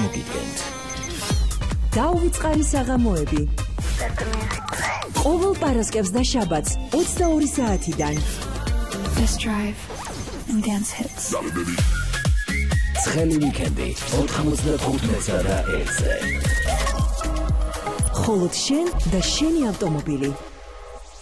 მოგიდგენთ. დაუწყარი საღამოები. ყოველ პარასკევს და შაბათს 22 საათიდან. Let's drive and dance hits. ცხელი ვიკენდი 95-ზე და 1-ზე. მხოლოდ შენ და შენი ავტომობილი.